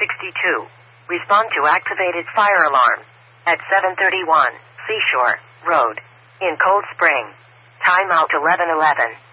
62. Respond to activated fire alarm. At 7:31, Seashore Road. In Cold Spring. Timeout 11:11.